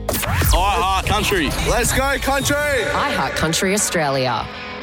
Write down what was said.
I Heart Country. Let's go, country! I Heart Country Australia.